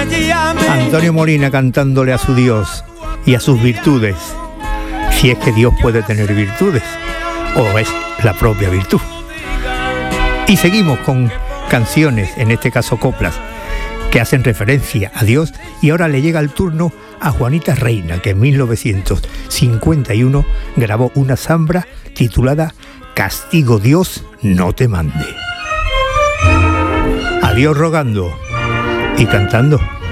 Antonio Molina cantándole a su Dios y a sus virtudes, si es que Dios puede tener virtudes o es la propia virtud. Y seguimos con canciones, en este caso coplas, que hacen referencia a Dios, y ahora le llega el turno a Juanita Reina, que en 1951 grabó una zambra titulada Castigo Dios no te mande. A Dios rogando y cantando.